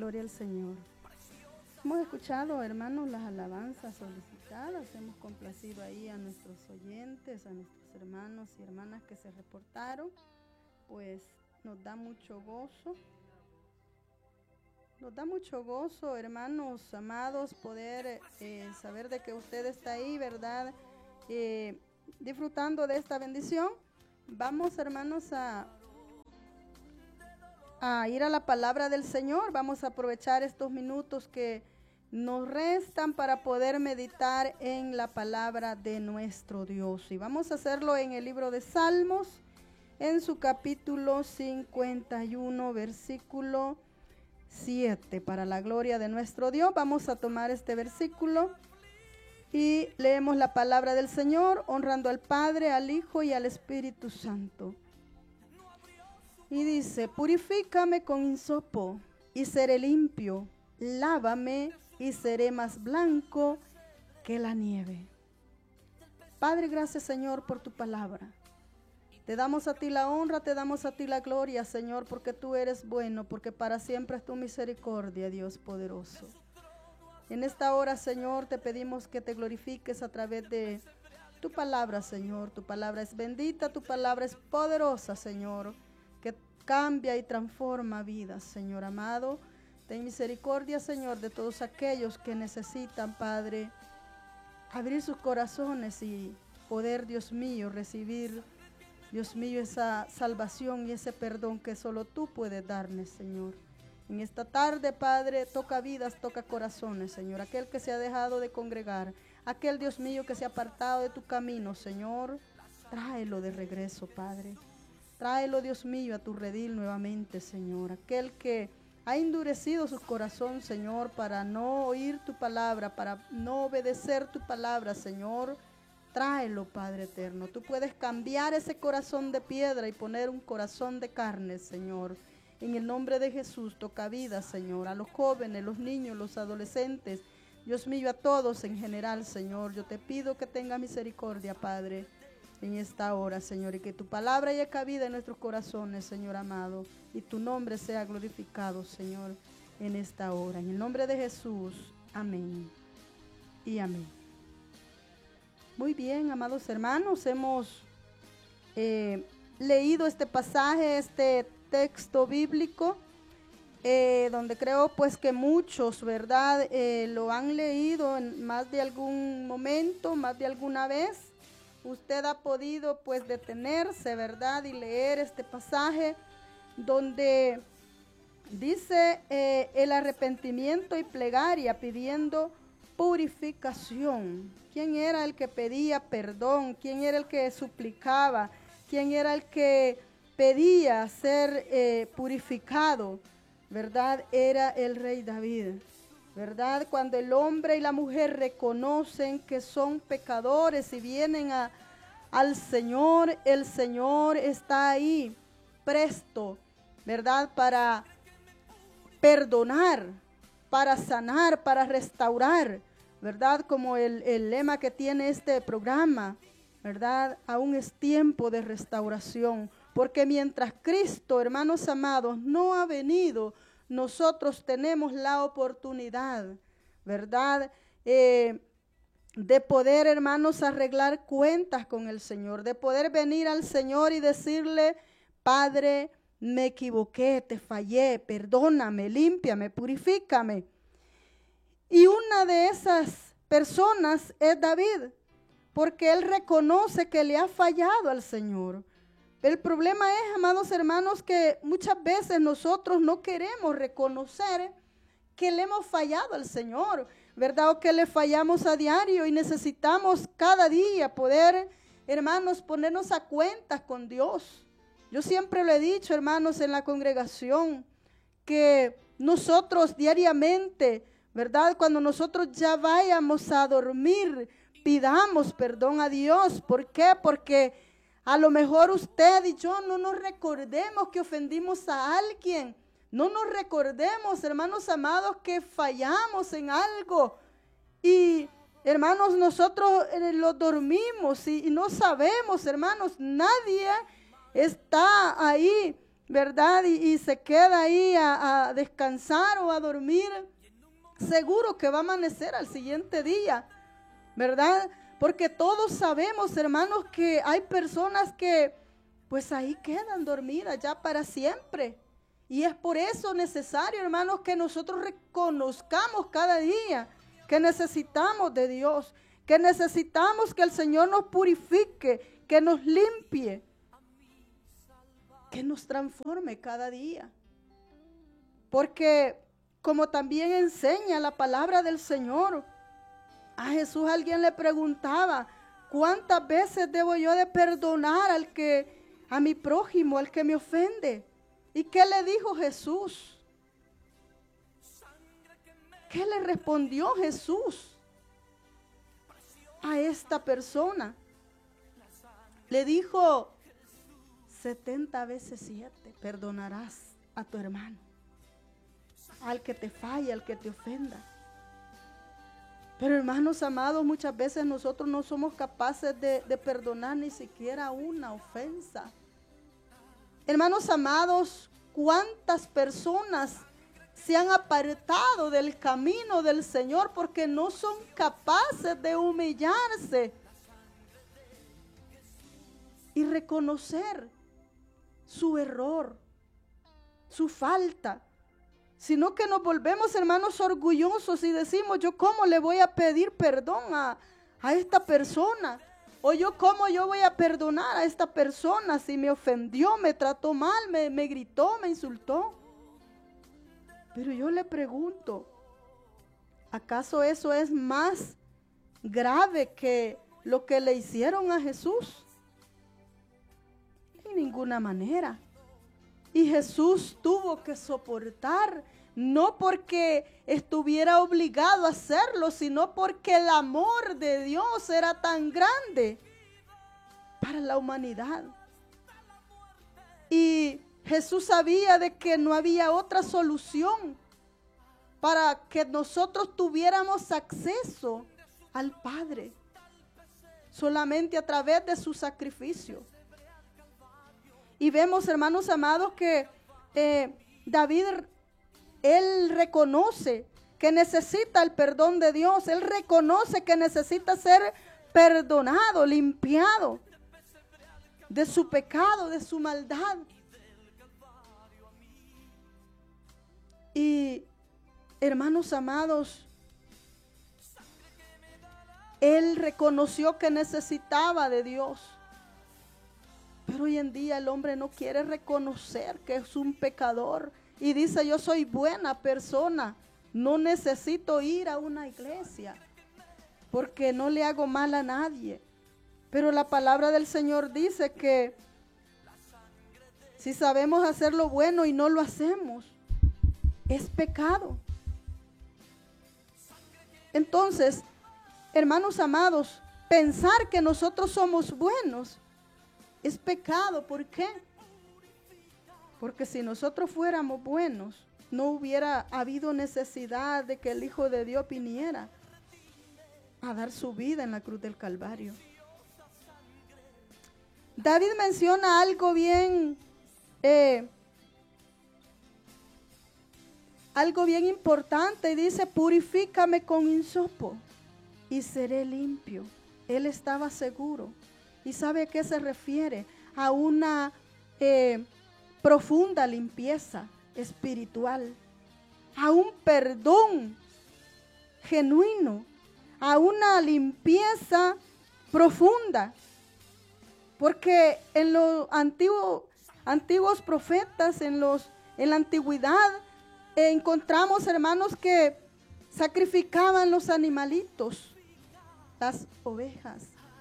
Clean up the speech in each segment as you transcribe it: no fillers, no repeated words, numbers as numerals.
gloria al Señor. Hemos escuchado, hermanos, las alabanzas solicitadas. Hemos complacido ahí a nuestros oyentes, a nuestros hermanos y hermanas que se reportaron. Pues nos da mucho gozo. Nos da mucho gozo, hermanos amados, poder saber de que usted está ahí, ¿verdad? Disfrutando de esta bendición. Vamos, hermanos, a ir a la palabra del Señor. Vamos a aprovechar estos minutos que nos restan para poder meditar en la palabra de nuestro Dios. Y vamos a hacerlo en el libro de Salmos, en su capítulo 51, versículo 7. Para la gloria de nuestro Dios, vamos a tomar este versículo y leemos la palabra del Señor, honrando al Padre, al Hijo y al Espíritu Santo. Y dice: purifícame con hisopo y seré limpio, lávame y seré más blanco que la nieve. Padre, gracias, Señor, por tu palabra. Te damos a ti la honra, te damos a ti la gloria, Señor, porque tú eres bueno, porque para siempre es tu misericordia, Dios poderoso. En esta hora, Señor, te pedimos que te glorifiques a través de tu palabra, Señor. Tu palabra es bendita, tu palabra es poderosa, Señor, que cambia y transforma vidas, Señor amado. Ten misericordia, Señor, de todos aquellos que necesitan, Padre, abrir sus corazones y poder, Dios mío, recibir, Dios mío, esa salvación y ese perdón que solo tú puedes darles, Señor. En esta tarde, Padre, toca vidas, toca corazones, Señor. Aquel que se ha dejado de congregar, aquel, Dios mío, que se ha apartado de tu camino, Señor, tráelo de regreso, Padre. Tráelo, Dios mío, a tu redil nuevamente, Señor. Aquel que ha endurecido su corazón, Señor, para no oír tu palabra, para no obedecer tu palabra, Señor, tráelo, Padre eterno. Tú puedes cambiar ese corazón de piedra y poner un corazón de carne, Señor. En el nombre de Jesús, toca vida, Señor, a los jóvenes, los niños, los adolescentes, Dios mío, a todos en general, Señor. Yo te pido que tenga misericordia, Padre, en esta hora, Señor, y que tu palabra haya cabida en nuestros corazones, Señor amado, y tu nombre sea glorificado, Señor, en esta hora. En el nombre de Jesús, amén y amén. Muy bien, amados hermanos, hemos leído este pasaje, este texto bíblico, donde creo pues que muchos, ¿verdad?, lo han leído en más de algún momento, más de alguna vez. Usted ha podido pues detenerse, ¿verdad?, y leer este pasaje donde dice el arrepentimiento y plegaria pidiendo purificación. ¿Quién era el que pedía perdón? ¿Quién era el que suplicaba? ¿Quién era el que pedía ser purificado? ¿Verdad? Era el rey David. ¿Verdad? Cuando el hombre y la mujer reconocen que son pecadores y vienen al Señor, el Señor está ahí presto, ¿verdad?, para perdonar, para sanar, para restaurar, ¿verdad? Como el lema que tiene este programa, ¿verdad? Aún es tiempo de restauración, porque mientras Cristo, hermanos amados, no ha venido, nosotros tenemos la oportunidad, ¿verdad?, de poder, hermanos, arreglar cuentas con el Señor, de poder venir al Señor y decirle: Padre, me equivoqué, te fallé, perdóname, límpiame, purifícame. Y una de esas personas es David, porque él reconoce que le ha fallado al Señor. El problema es, amados hermanos, que muchas veces nosotros no queremos reconocer que le hemos fallado al Señor, ¿verdad? O que le fallamos a diario y necesitamos cada día poder, hermanos, ponernos a cuentas con Dios. Yo siempre lo he dicho, hermanos, en la congregación, que nosotros diariamente, ¿verdad?, cuando nosotros ya vayamos a dormir, pidamos perdón a Dios. ¿Por qué? Porque a lo mejor usted y yo no nos recordemos que ofendimos a alguien. No nos recordemos, hermanos amados, que fallamos en algo. Y, hermanos, nosotros lo dormimos y no sabemos, hermanos. Nadie está ahí ¿verdad? Y se queda ahí a descansar o a dormir, seguro que va a amanecer al siguiente día, ¿verdad? Porque todos sabemos, hermanos, que hay personas que pues ahí quedan dormidas ya para siempre. Y es por eso necesario, hermanos, que nosotros reconozcamos cada día que necesitamos de Dios, que necesitamos que el Señor nos purifique, que nos limpie, que nos transforme cada día. Porque como también enseña la palabra del Señor, a Jesús alguien le preguntaba, ¿cuántas veces debo yo de perdonar a mi prójimo, al que me ofende? ¿Y qué le dijo Jesús? ¿Qué le respondió Jesús a esta persona? Le dijo, 70 veces 7 perdonarás a tu hermano, al que te falla, al que te ofenda. Pero hermanos amados, muchas veces nosotros no somos capaces de perdonar ni siquiera una ofensa. Hermanos amados, ¿cuántas personas se han apartado del camino del Señor porque no son capaces de humillarse y reconocer su error, su falta? Sino que nos volvemos, hermanos, orgullosos y decimos, ¿yo cómo le voy a pedir perdón a esta persona? O yo, ¿cómo yo voy a perdonar a esta persona si me ofendió, me trató mal, me gritó, me insultó? Pero yo le pregunto, ¿acaso eso es más grave que lo que le hicieron a Jesús? En ninguna manera. Y Jesús tuvo que soportar, no porque estuviera obligado a hacerlo, sino porque el amor de Dios era tan grande para la humanidad. Y Jesús sabía de que no había otra solución para que nosotros tuviéramos acceso al Padre, solamente a través de su sacrificio. Y vemos, hermanos amados, que David, él reconoce que necesita el perdón de Dios. Él reconoce que necesita ser perdonado, limpiado de su pecado, de su maldad. Y hermanos amados, él reconoció que necesitaba de Dios. Pero hoy en día el hombre no quiere reconocer que es un pecador y dice, yo soy buena persona, no necesito ir a una iglesia porque no le hago mal a nadie. Pero la palabra del Señor dice que si sabemos hacer lo bueno y no lo hacemos, es pecado. Entonces, hermanos amados, pensar que nosotros somos buenos es pecado. ¿Por qué? Porque si nosotros fuéramos buenos, no hubiera habido necesidad de que el Hijo de Dios viniera a dar su vida en la cruz del Calvario. David menciona algo bien importante y dice, purifícame con hisopo y seré limpio. Él estaba seguro. ¿Y sabe a qué se refiere? A una profunda limpieza espiritual, a un perdón genuino, a una limpieza profunda. Porque en los antiguos profetas, en la antigüedad, encontramos, hermanos, que sacrificaban los animalitos, las ovejas.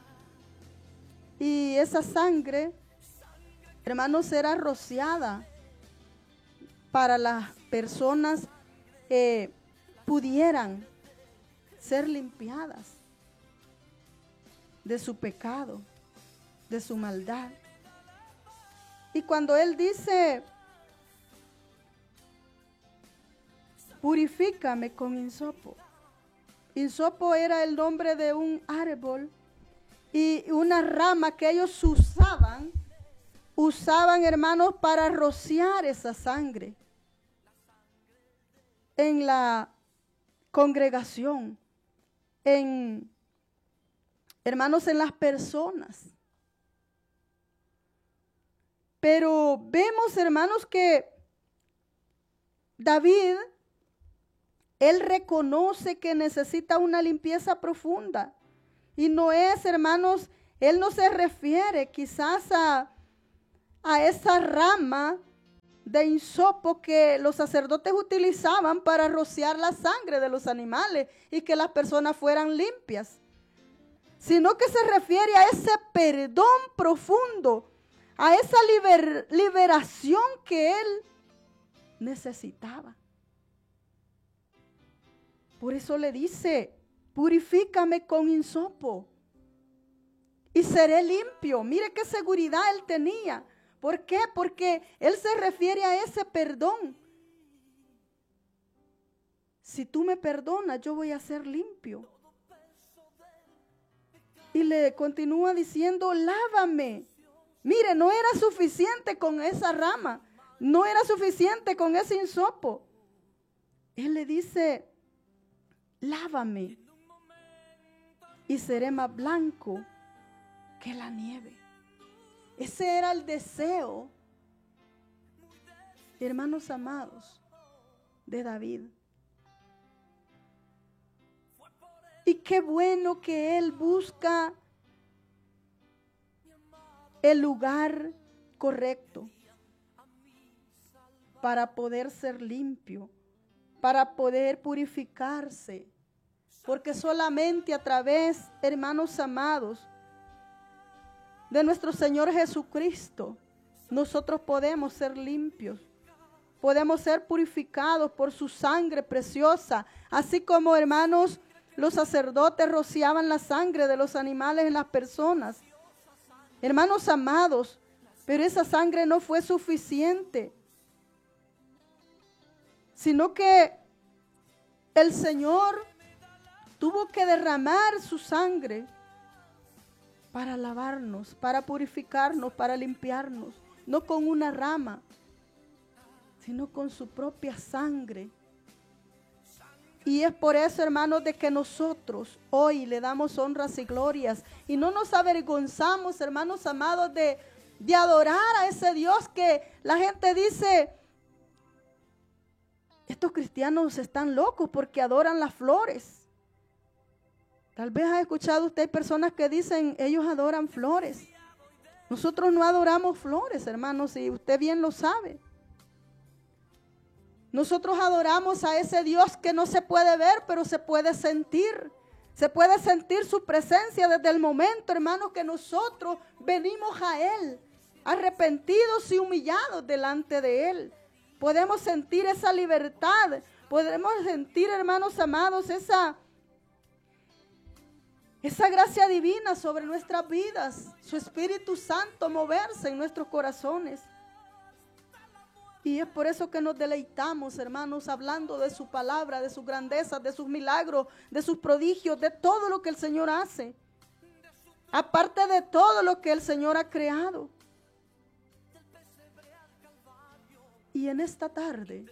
Y esa sangre, hermanos, era rociada para las personas pudieran ser limpiadas de su pecado, de su maldad. Y cuando él dice, purifícame con hisopo. Hisopo era el nombre de un árbol y una rama que ellos usaban usaban, hermanos, para rociar esa sangre en la congregación, hermanos, en las personas. Pero vemos, hermanos, que David, él reconoce que necesita una limpieza profunda. Y no es, hermanos, él no se refiere quizás a esa rama de hisopo que los sacerdotes utilizaban para rociar la sangre de los animales y que las personas fueran limpias, sino que se refiere a ese perdón profundo, a esa liberación que él necesitaba. Por eso le dice: purifícame con hisopo y seré limpio. Mire qué seguridad él tenía. ¿Por qué? Porque él se refiere a ese perdón. Si tú me perdonas, yo voy a ser limpio. Y le continúa diciendo: lávame. Mire, no era suficiente con esa rama, no era suficiente con ese hisopo. Él le dice: lávame y seré más blanco que la nieve. Ese era el deseo, hermanos amados, de David. Y qué bueno que él busca el lugar correcto para poder ser limpio, para poder purificarse. Porque solamente a través, hermanos amados, de nuestro Señor Jesucristo, nosotros podemos ser limpios. Podemos ser purificados por su sangre preciosa. Así como, hermanos, los sacerdotes rociaban la sangre de los animales en las personas. Hermanos amados, pero esa sangre no fue suficiente, sino que el Señor tuvo que derramar su sangre para lavarnos, para purificarnos, para limpiarnos, no con una rama, sino con su propia sangre. Y es por eso, hermanos, de que nosotros hoy le damos honras y glorias y no nos avergonzamos, hermanos amados, de adorar a ese Dios que la gente dice: estos cristianos están locos porque adoran las flores. Tal vez ha escuchado usted personas que dicen: ellos adoran flores. Nosotros no adoramos flores, hermanos, y usted bien lo sabe. Nosotros adoramos a ese Dios que no se puede ver, pero se puede sentir. Se puede sentir su presencia desde el momento, hermanos, que nosotros venimos a Él, arrepentidos y humillados delante de Él. Podemos sentir esa libertad. Podemos sentir, hermanos amados, esa gracia divina sobre nuestras vidas, su Espíritu Santo moverse en nuestros corazones. Y es por eso que nos deleitamos, hermanos, hablando de su palabra, de sus grandezas, de sus milagros, de sus prodigios, de todo lo que el Señor hace. Aparte de todo lo que el Señor ha creado. Y en esta tarde,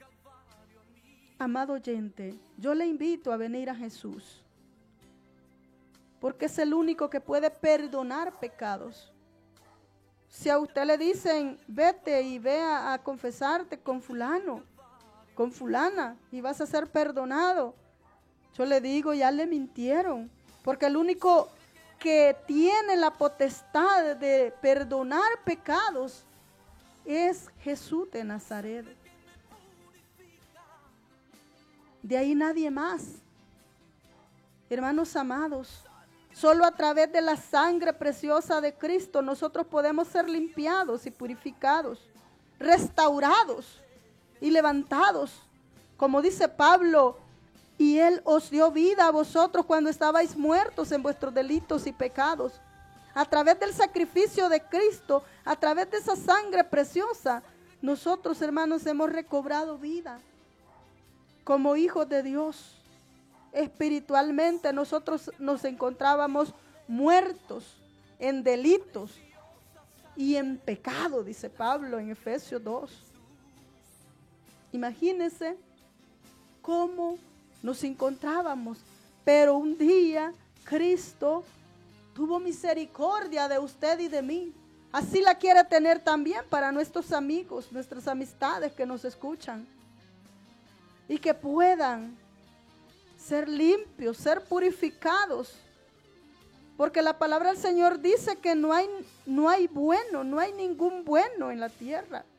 amado oyente, yo le invito a venir a Jesús. Porque es el único que puede perdonar pecados. Si a usted le dicen: vete y ve a confesarte con fulano, con fulana, y vas a ser perdonado, yo le digo: ya le mintieron. Porque el único que tiene la potestad de perdonar pecados es Jesús de Nazaret. De ahí nadie más. Hermanos amados, solo a través de la sangre preciosa de Cristo nosotros podemos ser limpiados y purificados, restaurados y levantados. Como dice Pablo: y Él os dio vida a vosotros cuando estabais muertos en vuestros delitos y pecados. A través del sacrificio de Cristo, a través de esa sangre preciosa, nosotros, hermanos, hemos recobrado vida como hijos de Dios. Espiritualmente nosotros nos encontrábamos muertos en delitos, y en pecado, dice Pablo en Efesios 2. Imagínense cómo nos encontrábamos, pero un día Cristo tuvo misericordia de usted y de mí. Así la quiere tener también para nuestros amigos, nuestras amistades que nos escuchan. Y que puedan ser limpios, ser purificados. Porque la palabra del Señor dice que no hay bueno, no hay ningún bueno en la tierra.